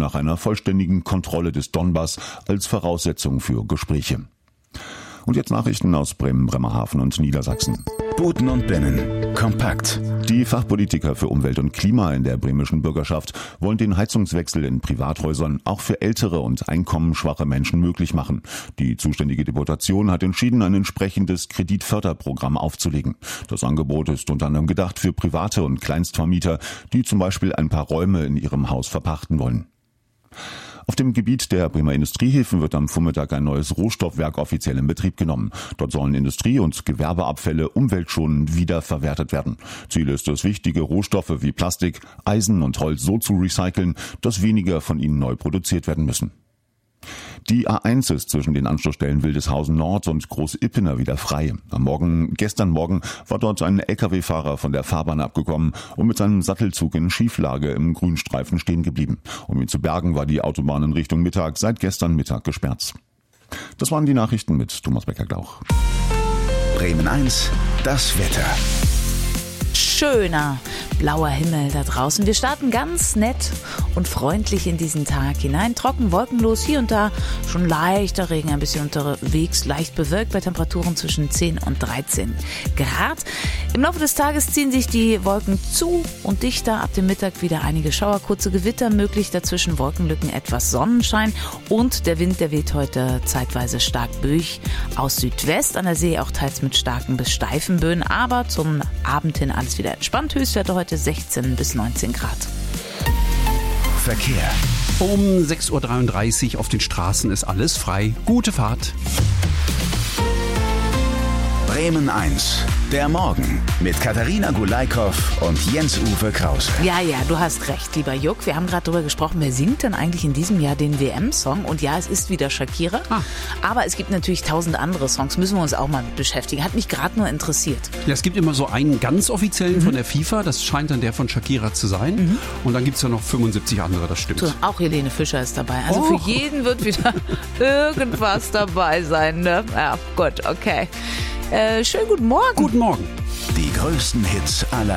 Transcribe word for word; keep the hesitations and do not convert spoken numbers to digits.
nach einer vollständigen Kontrolle des Donbass als Voraussetzung für Gespräche. Und jetzt Nachrichten aus Bremen, Bremerhaven und Niedersachsen. Buten und Binnen. Kompakt. Die Fachpolitiker für Umwelt und Klima in der bremischen Bürgerschaft wollen den Heizungswechsel in Privathäusern auch für ältere und einkommensschwache Menschen möglich machen. Die zuständige Deputation hat entschieden, ein entsprechendes Kreditförderprogramm aufzulegen. Das Angebot ist unter anderem gedacht für Private und Kleinstvermieter, die zum Beispiel ein paar Räume in ihrem Haus verpachten wollen. Auf dem Gebiet der Bremer Industriehäfen wird am Vormittag ein neues Rohstoffwerk offiziell in Betrieb genommen. Dort sollen Industrie- und Gewerbeabfälle umweltschonend wiederverwertet werden. Ziel ist es, wichtige Rohstoffe wie Plastik, Eisen und Holz so zu recyceln, dass weniger von ihnen neu produziert werden müssen. Die A eins ist zwischen den Anschlussstellen Wildeshausen Nord und Groß-Ippener wieder frei. Am Morgen, gestern Morgen war dort ein L K W-Fahrer von der Fahrbahn abgekommen und mit seinem Sattelzug in Schieflage im Grünstreifen stehen geblieben. Um ihn zu bergen, war die Autobahn in Richtung Mittag seit gestern Mittag gesperrt. Das waren die Nachrichten mit Thomas Becker-Glauch. Bremen eins, das Wetter. Schöner blauer Himmel da draußen. Wir starten ganz nett und freundlich in diesen Tag hinein. Trocken, wolkenlos, hier und da schon leichter Regen, ein bisschen unterwegs, leicht bewölkt bei Temperaturen zwischen zehn und dreizehn Grad. Im Laufe des Tages ziehen sich die Wolken zu und dichter. Ab dem Mittag wieder einige Schauer, kurze Gewitter möglich, dazwischen Wolkenlücken, etwas Sonnenschein und der Wind, der weht heute zeitweise stark böig aus Südwest, an der See auch teils mit starken bis steifen Böen, aber zum Abend hin alles wieder entspannt. Höchstwerte heute sechzehn bis neunzehn Grad. Verkehr. Um sechs Uhr dreiunddreißig auf den Straßen ist alles frei. Gute Fahrt. Bremen eins, der Morgen mit Katharina Gulaikow und Jens-Uwe Krause. Ja, ja, du hast recht, lieber Juck. Wir haben gerade darüber gesprochen, wer singt denn eigentlich in diesem Jahr den W M-Song? Und ja, es ist wieder Shakira. Ah. Aber es gibt natürlich tausend andere Songs, müssen wir uns auch mal mit beschäftigen. Hat mich gerade nur interessiert. Ja, es gibt immer so einen ganz offiziellen mhm. von der FIFA, das scheint dann der von Shakira zu sein. Mhm. Und dann gibt es ja noch fünfundsiebzig andere, das stimmt. So, auch Helene Fischer ist dabei. Also oh. für jeden wird wieder irgendwas dabei sein, ne? Ja, gut, okay. Äh, schönen guten Morgen. Guten Morgen. Die größten Hits aller